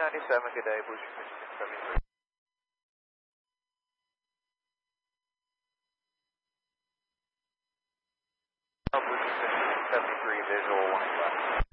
97, good day, Booster 5673. Booster 5673, visual 1 left.